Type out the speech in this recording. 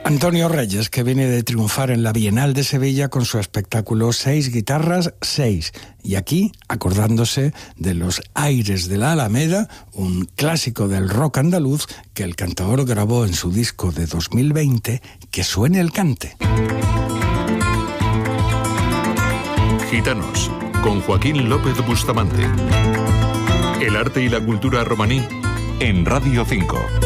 Antonio Reyes, que viene de triunfar en la Bienal de Sevilla con su espectáculo 6 guitarras, 6. Y aquí, acordándose de los aires de la Alameda, un clásico del rock andaluz que el cantador grabó en su disco de 2020, Que suene el cante. Gitanos, con Joaquín López Bustamante. El arte y la cultura romaní en Radio 5.